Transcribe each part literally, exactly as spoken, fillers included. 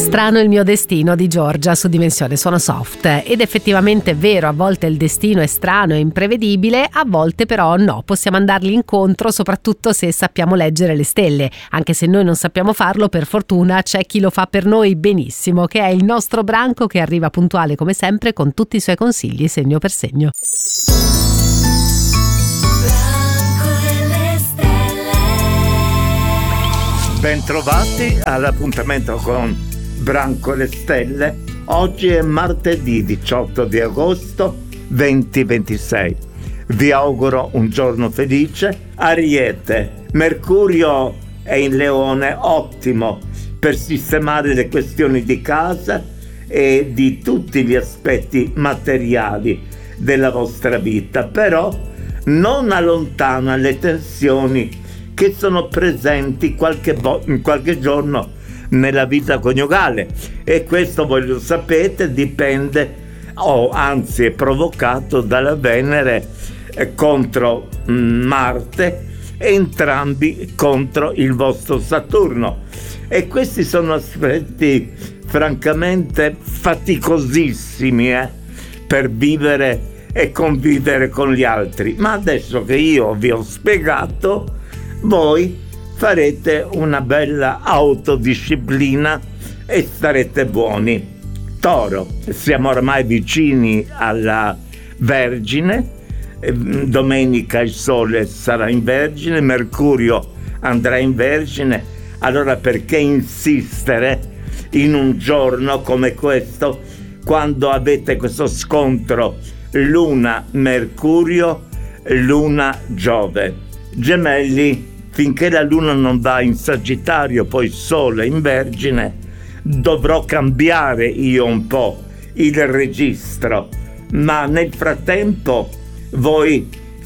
Strano il mio destino di Giorgia su Dimensione Suono Soft. Ed effettivamente è vero, a volte il destino è strano e imprevedibile, a volte però no, possiamo andargli incontro soprattutto se sappiamo leggere le stelle. Anche se noi non sappiamo farlo, per fortuna c'è chi lo fa per noi benissimo, che è il nostro Branco, che arriva puntuale come sempre con tutti i suoi consigli segno per segno. Bentrovati all'appuntamento con Branco e le Stelle. Oggi è martedì diciotto di agosto duemilaventisei. Vi auguro un giorno felice. Ariete, Mercurio è in Leone, ottimo per sistemare le questioni di casa e di tutti gli aspetti materiali della vostra vita, però non allontana le tensioni che sono presenti qualche, vo- qualche giorno nella vita coniugale, e questo, voi lo sapete, dipende o anzi è provocato dalla Venere eh, contro mh, Marte, entrambi contro il vostro Saturno, e questi sono aspetti francamente faticosissimi eh, per vivere e convivere con gli altri. Ma adesso che io vi ho spiegato, voi farete una bella autodisciplina e starete buoni. Toro, siamo ormai vicini alla Vergine, domenica il Sole sarà in Vergine, Mercurio andrà in Vergine, allora perché insistere in un giorno come questo quando avete questo scontro Luna-Mercurio, Luna-Giove? Gemelli, finché la Luna non va in Sagittario, poi Sole in Vergine, dovrò cambiare io un po' il registro, ma nel frattempo voi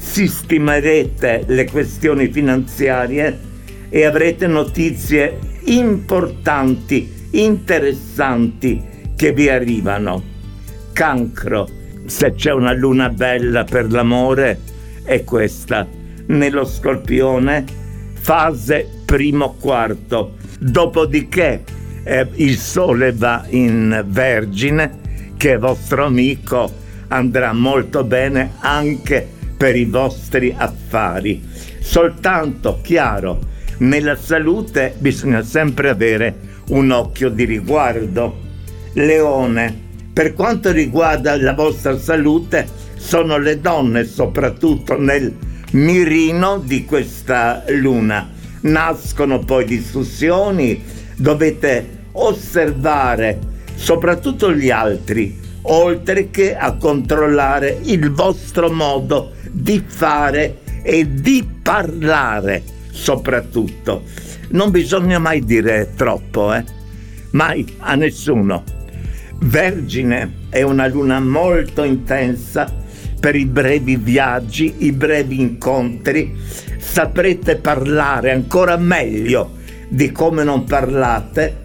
sistemerete le questioni finanziarie e avrete notizie importanti, interessanti che vi arrivano. Cancro, se c'è una luna bella per l'amore è questa. Nello Scorpione, fase primo quarto, dopodiché eh, il Sole va in Vergine, che è vostro amico, andrà molto bene anche per i vostri affari. Soltanto, chiaro, nella salute bisogna sempre avere un occhio di riguardo. Leone, per quanto riguarda la vostra salute, sono le donne soprattutto nel mirino di questa luna. Nascono poi discussioni, dovete osservare soprattutto gli altri, oltre che a controllare il vostro modo di fare e di parlare soprattutto. Non bisogna mai dire troppo, eh? Mai, a nessuno. Vergine è una luna molto intensa per i brevi viaggi, i brevi incontri. Saprete parlare ancora meglio di come non parlate,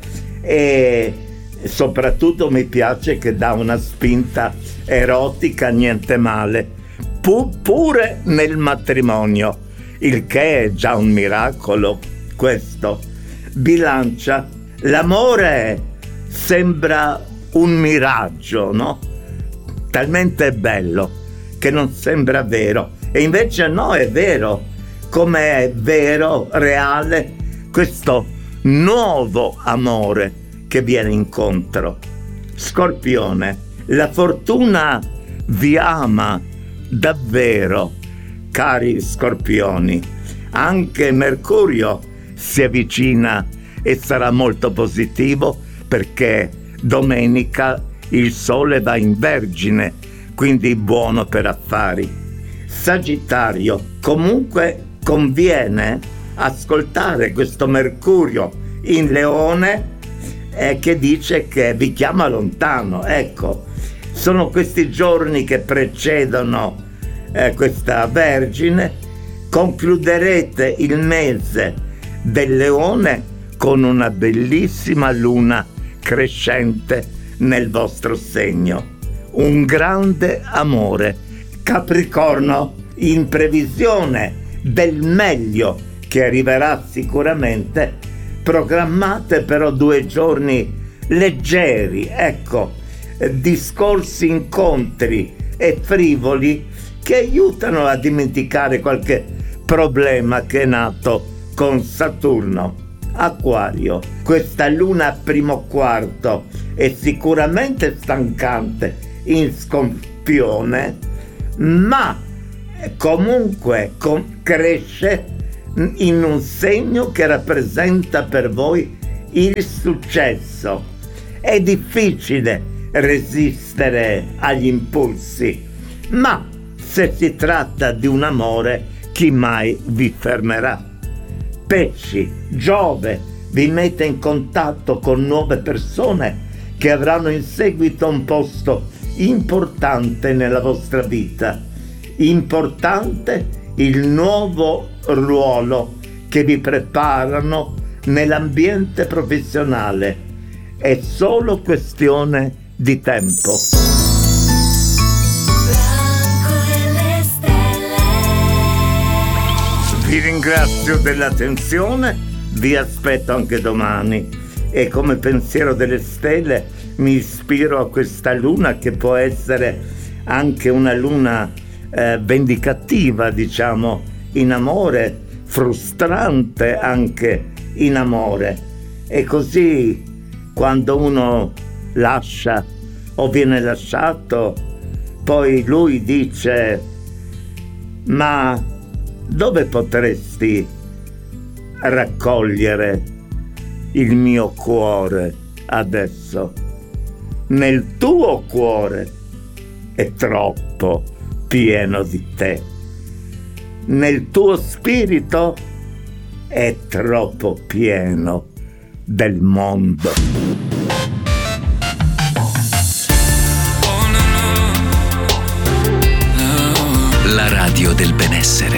e soprattutto mi piace che dà una spinta erotica, niente male, Pu- pure nel matrimonio, il che è già un miracolo questo. Bilancia, l'amore sembra un miraggio, no? Talmente bello che non sembra vero, e invece no, è vero, come è vero, reale, questo nuovo amore che viene incontro. Scorpione, la fortuna vi ama davvero, cari scorpioni. Anche Mercurio si avvicina e sarà molto positivo, perché domenica il Sole va in Vergine, quindi buono per affari. Sagittario, comunque conviene ascoltare questo Mercurio in Leone eh, che dice che vi chiama lontano. Ecco, sono questi giorni che precedono eh, questa Vergine. Concluderete il mese del Leone con una bellissima luna crescente nel vostro segno. Un grande amore. Capricorno, in previsione del meglio che arriverà sicuramente, programmate però due giorni leggeri, ecco, discorsi, incontri e frivoli che aiutano a dimenticare qualche problema che è nato con Saturno. Acquario, questa luna a primo quarto è sicuramente stancante in Scorpione, ma comunque com- cresce in un segno che rappresenta per voi il successo. È difficile resistere agli impulsi, ma se si tratta di un amore, chi mai vi fermerà? Pesci, Giove vi mette in contatto con nuove persone che avranno in seguito un posto importante nella vostra vita. Importante il nuovo ruolo che vi preparano nell'ambiente professionale. È solo questione di tempo. Vi ringrazio dell'attenzione, vi aspetto anche domani e come pensiero delle stelle mi ispiro a questa luna che può essere anche una luna eh, vendicativa, diciamo, in amore, frustrante anche in amore. E così quando uno lascia o viene lasciato, poi lui dice: ma dove potresti raccogliere il mio cuore adesso? Nel tuo cuore è troppo pieno di te. Nel tuo spirito è troppo pieno del mondo. La radio del benessere.